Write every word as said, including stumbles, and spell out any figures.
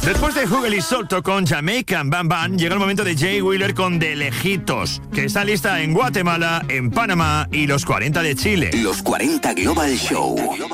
Después de Hugel y Solto con Jamaican Bam Bam, llega el momento de Jay Wheeler con De Lejitos, que está lista en Guatemala, en Panamá y los cuarenta de Chile. Los cuarenta Global Show.